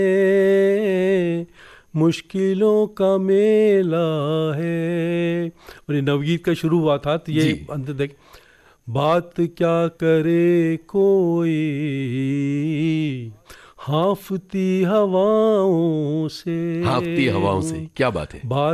मुश्किलों का मेला है। और ये नवगीत का शुरू हुआ था, तो ये जी। अंत तक बात क्या करे कोई हाँफती हवाओं से। हाँफती हवाओं से, क्या बात है। बात